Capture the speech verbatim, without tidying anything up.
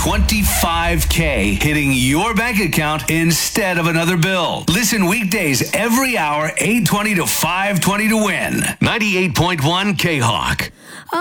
twenty-five K hitting your bank account instead of another bill. Listen weekdays every hour, eight twenty to five twenty to win. ninety-eight point one K-Hawk.